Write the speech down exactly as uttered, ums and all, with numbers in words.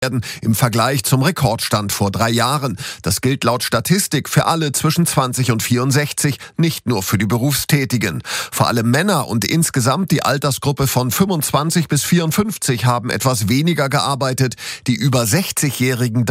werden im Vergleich zum Rekordstand vor drei Jahren. Das gilt laut Statistik für alle zwischen zwanzig und vierundsechzig, nicht nur für die Berufstätigen. Vor allem Männer und insgesamt die Altersgruppe von fünfundzwanzig bis vierundfünfzig haben etwas weniger gearbeitet. Die über sechzigjährigen